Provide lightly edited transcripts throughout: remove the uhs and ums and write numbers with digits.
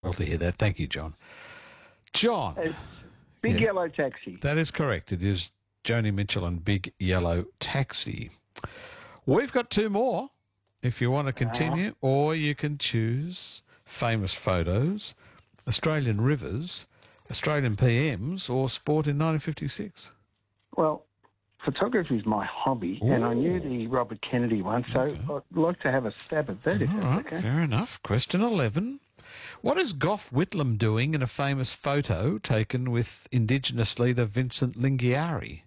Well to hear that. Thank you, John. John. Big Yellow Taxi. That is correct. It is Joni Mitchell and Big Yellow Taxi. We've got two more if you want to continue, or you can choose famous photos, Australian rivers, Australian PMs, or sport in 1956. Well, photography is my hobby, and I knew the Robert Kennedy one, so I'd like to have a stab at that, if All that's right, okay. fair enough. Question 11. What is Gough Whitlam doing in a famous photo taken with Indigenous leader Vincent Lingiari?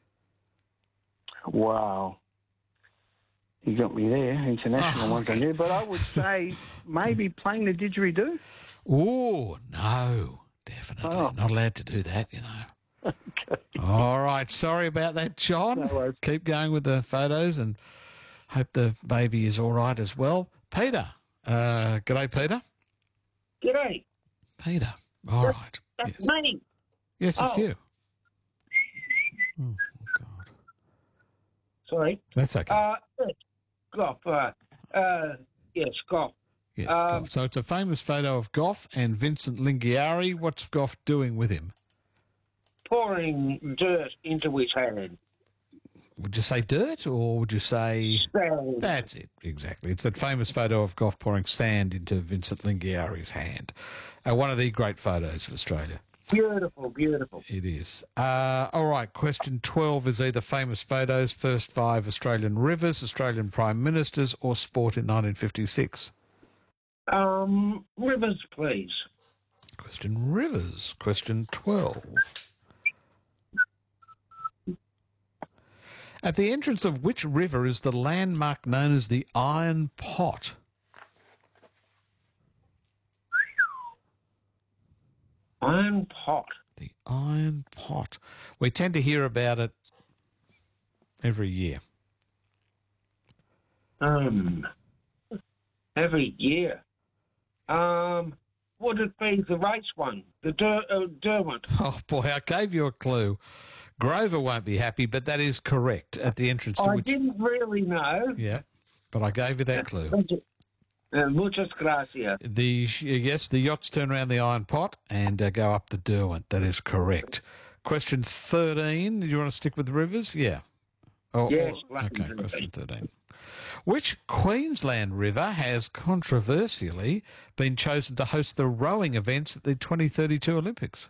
Wow. You got me there, international ones I knew, but I would say maybe playing the didgeridoo. Oh, no, definitely. Not allowed to do that, you know. Okay. All right, sorry about that, John. No worries. Keep going with the photos and hope the baby is all right as well. Peter. G'day, Peter. G'day. Peter. All right. That's me. Yes, it's you. Oh, God. Sorry. That's okay. Gough. Yes, Gough. Yes, Gough. So it's a famous photo of Gough and Vincent Lingiari. What's Gough doing with him? Pouring dirt into his hand. Would you say dirt or would you say... Sand. That's it, exactly. It's that famous photo of Gough pouring sand into Vincent Lingiari's hand. One of the great photos of Australia. Beautiful, beautiful. It is. All right, question 12 is either famous photos, first 5 Australian rivers, Australian Prime Ministers, or sport in 1956. Rivers, please. Question rivers. Question 12. At the entrance of which river is the landmark known as the Iron Pot? Iron Pot. The Iron Pot. We tend to hear about it every year. Every year. Would it be the race one? The Derwent? Oh, boy, I gave you a clue. Grover won't be happy, but that is correct. At the entrance to I which... didn't really know. Yeah, but I gave you that clue. Muchas gracias. Yes, the yachts turn around the Iron Pot and go up the Derwent. That is correct. Question 13. Do you want to stick with rivers? Yeah. Yes. Okay, question 13. Which Queensland river has controversially been chosen to host the rowing events at the 2032 Olympics?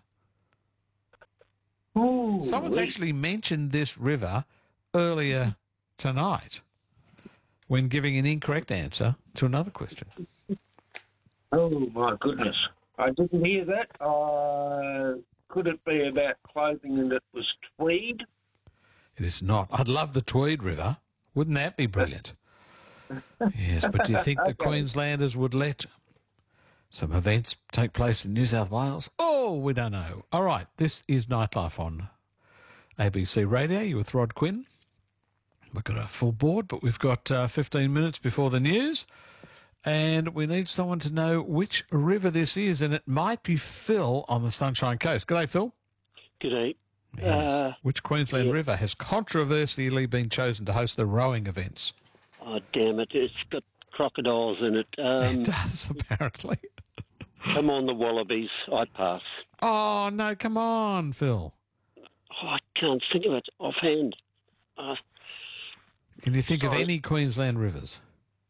Ooh, Someone's actually mentioned this river earlier tonight when giving an incorrect answer to another question. Oh, my goodness. I didn't hear that. Could it be about clothing and it was tweed? It is not. I'd love the Tweed River. Wouldn't that be brilliant? Yes, but do you think the Queenslanders would let some events take place in New South Wales? Oh, we don't know. All right, this is Nightlife on ABC Radio. You're with Rod Quinn. We've got a full board, but we've got 15 minutes before the news, and we need someone to know which river this is, and it might be Phil on the Sunshine Coast. G'day, Phil. G'day. Yes. Which Queensland river has controversially been chosen to host the rowing events? Oh, damn it. It's got crocodiles in it. It does, apparently. Come on, the Wallabies. I'd pass. Oh, no, come on, Phil. Oh, I can't think of it offhand. Can you think of any Queensland rivers?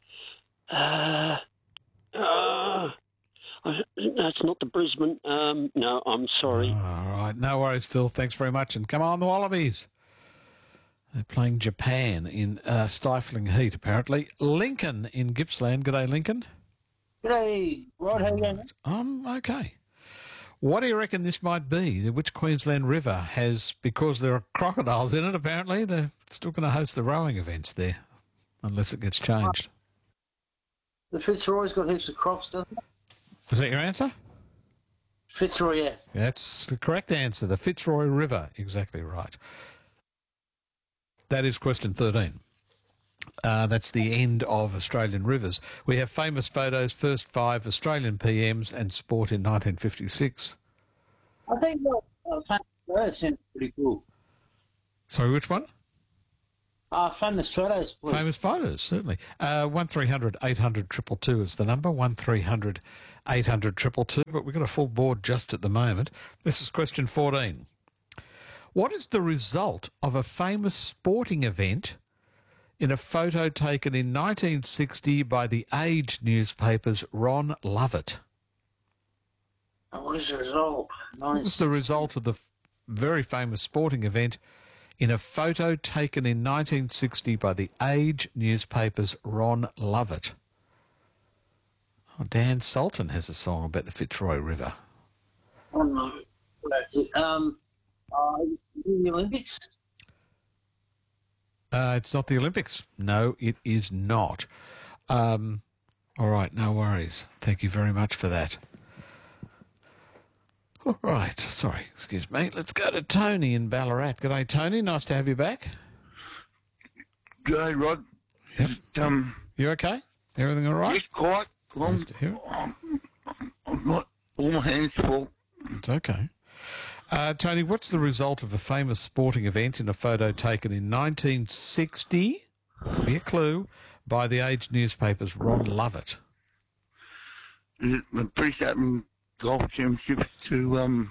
No, it's not the Brisbane. No, I'm sorry. All right, no worries, Phil. Thanks very much. And come on, the Wallabies. They're playing Japan in stifling heat, apparently. Lincoln in Gippsland. G'day, Lincoln. G'day, Rod. How are you going? Okay. What do you reckon this might be? Which Queensland river has, because there are crocodiles in it, apparently, they're still going to host the rowing events there, unless it gets changed. The Fitzroy's got heaps of crocs, doesn't it? Was that your answer? Fitzroy, yeah. That's the correct answer. The Fitzroy River. Exactly right. That is question 13. That's the end of Australian rivers. We have famous photos, first 5 Australian PMs and sport in 1956. I think that sounds pretty cool. Sorry, which one? Famous photos, please. Famous photos, certainly. 1300 800 222 is the number, 1300 800 222, but we've got a full board just at the moment. This is question 14. What is the result of a famous sporting event in a photo taken in 1960 by the Age newspaper's Ron Lovett? What is the result? What was the result of the very famous sporting event in a photo taken in 1960 by the Age newspaper's Ron Lovett? Oh, Dan Sultan has a song about the Fitzroy River. Oh, no. The Olympics? It's not the Olympics. No, it is not. All right, no worries. Thank you very much for that. All right, sorry, excuse me. Let's go to Tony in Ballarat. G'day, Tony. Nice to have you back. G'day, Rod. Yep. Just, You okay? Everything all right? just quiet. Nice to hear it. I've got all my hands full. It's okay. Tony, what's the result of a famous sporting event in a photo taken in 1960, be a clue, by the Age newspaper's Ron Lovett? Is it the British Open Golf Championships to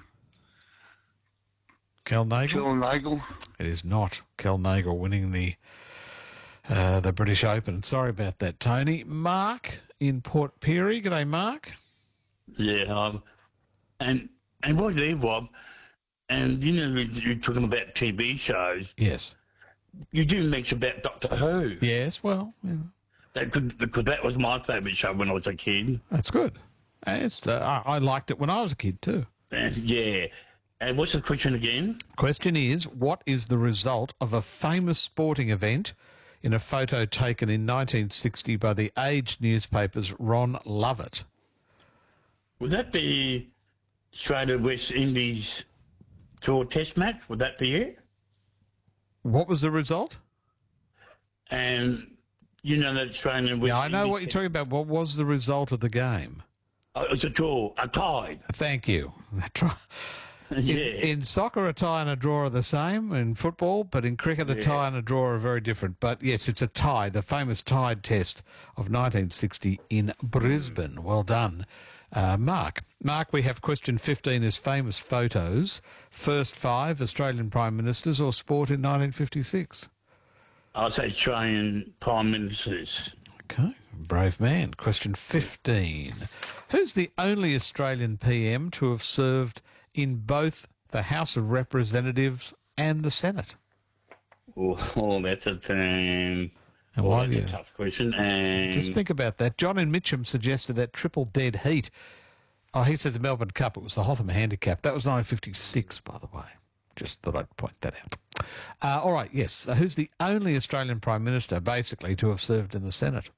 Kel Nagel? Kel Nagel? It is not Kel Nagel winning the British Open. Sorry about that, Tony. Mark in Port Pirie. G'day, Mark. Yeah, and what there, Rob, and you know, you're talking about TV shows. Yes. You do mention about Doctor Who. Yes, well, you know, Because that was my favourite show when I was a kid. that's good. I liked it when I was a kid too. And, yeah. And what's the question again? Question is, what is the result of a famous sporting event in a photo taken in 1960 by the Age newspaper's Ron Lovett? Would that be Australia West Indies tour test match? Would that be it? What was the result? And you know that Australian West Yeah, I know Indies what you're talking about. What was the result of the game? It was a draw, a tie. Thank you. Yeah. In soccer, a tie and a draw are the same. In football, but in cricket, a tie and a draw are very different. But yes, it's a tie, the famous Tide Test of 1960 in Brisbane. Well done, Mark. Mark, we have question 15 is famous photos. First 5 Australian Prime Ministers or sport in 1956. I'll say Australian Prime Ministers. Okay, brave man. Question 15. Who's the only Australian PM to have served in both the House of Representatives and the Senate? Oh, that's a And why that's do a you- tough question. And Just think about that. John in Mitcham suggested that triple dead heat. Oh, he said the Melbourne Cup. It was the Hotham Handicap. That was 1956, by the way. Just thought I'd point that out. All right, yes. So who's the only Australian Prime Minister, basically, to have served in the Senate?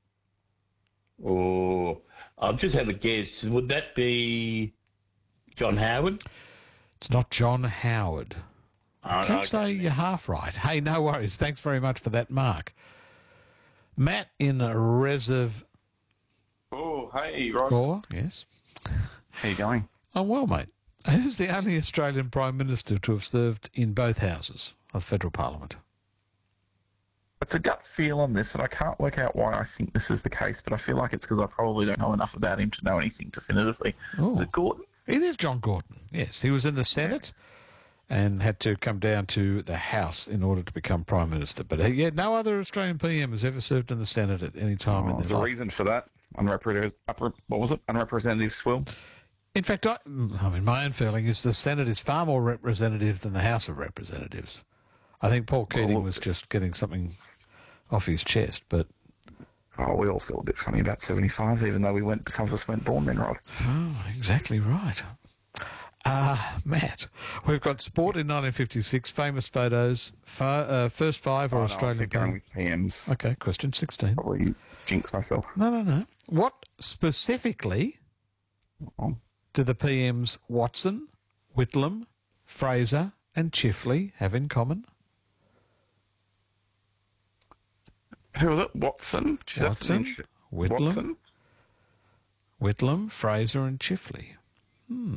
oh, I'll just have a guess. Would that be John Howard? It's not John Howard. Oh, Can't okay. say you're half right. Hey, no worries. Thanks very much for that, Mark. Matt in Reservoir. Oh, hey, Rod. Yes. How you going? I'm well, mate. Who's the only Australian Prime Minister to have served in both houses of the Federal Parliament? It's a gut feel on this, and I can't work out why I think this is the case, but I feel like it's because I probably don't know enough about him to know anything definitively. Oh. Is it Gordon? It is John Gordon, yes. He was in the Senate and had to come down to the House in order to become Prime Minister. But yeah, no other Australian PM has ever served in the Senate at any time in There's their a life. reason for that. Unrepresentative swill. In fact, my own feeling is the Senate is far more representative than the House of Representatives. I think Paul Keating was just getting something off his chest, but... Oh, we all feel a bit funny about 75, even though some of us went born then, Rod. Oh, exactly right. Matt, we've got sport in 1956, famous photos, first 5 or Australian Keep going PM. with PMs. Okay, question 16. Probably jinx myself. No. What specifically Oh. do the PMs Watson, Whitlam, Fraser and Chifley have in common? Who was it? Watson? Geez, that's Watson, interesting. Whitlam, Watson? Whitlam, Fraser and Chifley.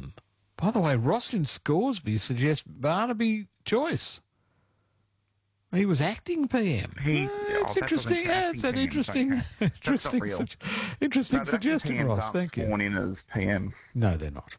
By the way, Ross in Scoresby suggests Barnaby Joyce. He was acting PM. It's interesting. It's an interesting real. interesting No, but suggestion, PMs Ross. aren't Thank you. sworn in as PM. No, they're not.